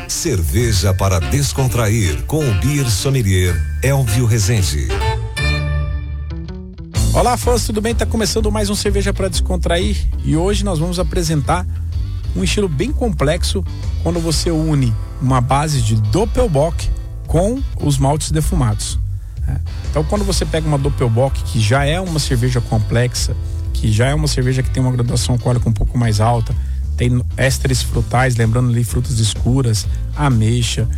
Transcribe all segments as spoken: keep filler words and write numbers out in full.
Cerveja para descontrair com o Beer Sommelier Elvio Rezende. Olá, fãs, tudo bem? Tá começando mais um Cerveja para Descontrair e hoje nós vamos apresentar um estilo bem complexo quando você une uma base de Doppelbock com os maltes defumados. Então, quando você pega uma Doppelbock, que já é uma cerveja complexa, que já é uma cerveja que tem uma graduação alcoólica um pouco mais alta, tem ésteres frutais, lembrando ali frutas escuras, ameixa,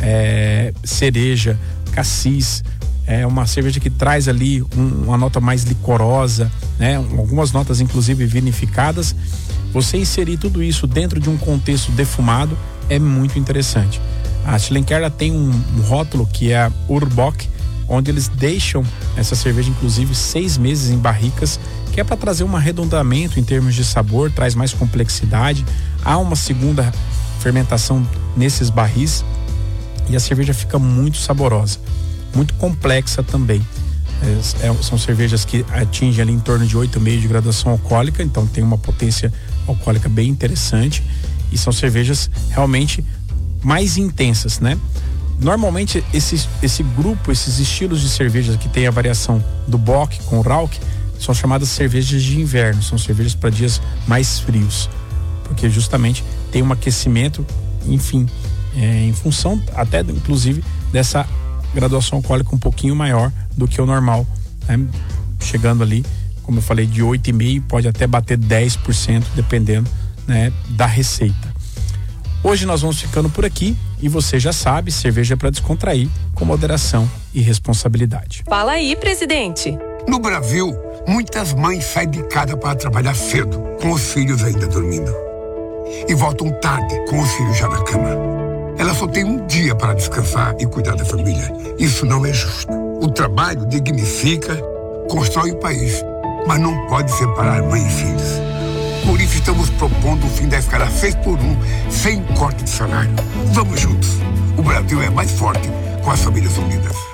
é, cereja, cassis, é uma cerveja que traz ali um, uma nota mais licorosa, né? Algumas notas inclusive vinificadas. Você inserir tudo isso dentro de um contexto defumado é muito interessante. A Schlenkerla tem um, um rótulo que é a Urbock, onde eles deixam essa cerveja inclusive seis meses em barricas, que é para trazer um arredondamento em termos de sabor, traz mais complexidade. Há uma segunda fermentação nesses barris e a cerveja fica muito saborosa, muito complexa também. É, são cervejas que atingem ali em torno de oito vírgula cinco de graduação alcoólica, então tem uma potência alcoólica bem interessante e são cervejas realmente mais intensas, né? Normalmente esse, esse grupo, esses estilos de cervejas que tem a variação do Bock com o Rauch, são chamadas cervejas de inverno, são cervejas para dias mais frios, porque justamente tem um aquecimento, enfim, é, em função até inclusive dessa graduação alcoólica um pouquinho maior do que o normal, né? Chegando ali, como eu falei, de oito vírgula cinco, pode até bater dez por cento, dependendo, né, da receita. Hoje nós vamos ficando por aqui e você já sabe, cerveja para descontrair com moderação e responsabilidade. Fala aí, presidente. No Brasil, muitas mães saem de casa para trabalhar cedo, com os filhos ainda dormindo. E voltam tarde, com os filhos já na cama. Elas só têm um dia para descansar e cuidar da família. Isso não é justo. O trabalho dignifica, constrói o país, mas não pode separar mãe e filhos. Por isso estamos propondo o fim da escala seis por um, sem corte de salário. Vamos juntos. O Brasil é mais forte com as famílias unidas.